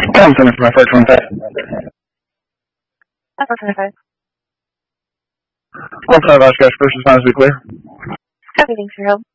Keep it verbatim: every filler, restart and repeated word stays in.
Tom Center for my first one. That's four twenty-five. One five Oscar, first response be clear. Copy, thanks for help.